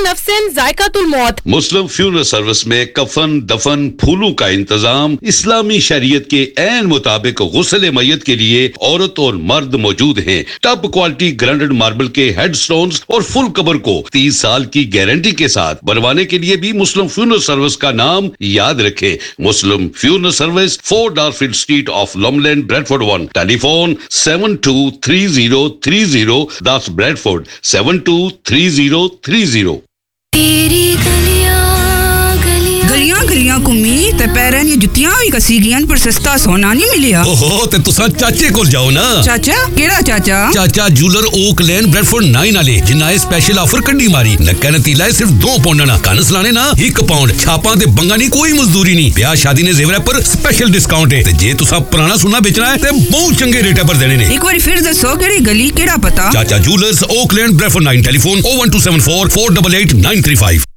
नफ्सिन जायकातुल मौत। मुस्लिम funeral service में कफन दफन फूलों का इंतजाम इस्लामी शरीयत के ऐन मुताबिक गुस्ल मय्यत के लिए औरत और मर्द मौजूद हैं। टॉप क्वालिटी ग्राइंडेड मार्बल के हेडस्टोन्स और फुल कबर को 30 साल की गारंटी के साथ बनवाने के लिए भी मुस्लिम फ्यूनरल सर्विस का नाम याद रखें। मुस्लिम funeral service 4 डार्फील्ड street of लॉमलैंड Bradford 1। Telephone 723030। that's Bradford 723030। गलियां गलियां घूमी ते पैरां दी जुत्तियां भी कसी गईयां पर सस्ता सोना नहीं मिलिया। ओहो ते तुसा चाचे कोल जाओ ना। चाचा केड़ा चाचा? चाचा जूलर ओक लेन ब्रेडफोर्ड 9 वाले जिन्ना स्पेशल ऑफर कड्डी मारी। नक्का नतीला है सिर्फ 2 पाउंड ना कन सलाने ना 1 पाउंड छापां ते बंगा नहीं कोई मजदूरी नहीं। ब्याह शादी ने जेवर पर स्पेशल डिस्काउंट है ते जे तुसा पुराना सोना बेचना है ते बहुत चंगे रेट पर देने ने। एक बार फिर दसो केड़ी गली केड़ा पता? चाचा जूलर्स ओक लेन ब्रेडफोर्ड 9। टेलीफोन 01274 488 935।